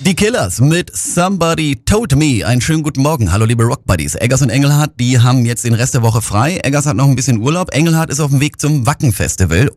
Die Killers mit Somebody Told Me. Einen schönen guten Morgen. Hallo liebe Rockbuddies. Eggers und Engelhardt, die haben jetzt den Rest der Woche frei. Eggers hat noch ein bisschen Urlaub. Engelhardt ist auf dem Weg zum Wacken Festival.